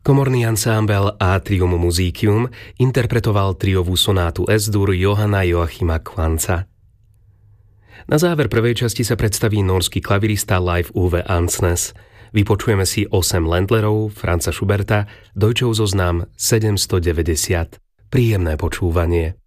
Komorný ansámbel Atrium Musicium interpretoval triovú sonátu S-dur Johanna Joachima Quantza. Na záver prvej časti sa predstaví norský klavirista Leif Ove Ansnes. Vypočujeme si 8 Ländlerov, Franza Schuberta, Deutschov zoznam 790. Príjemné počúvanie.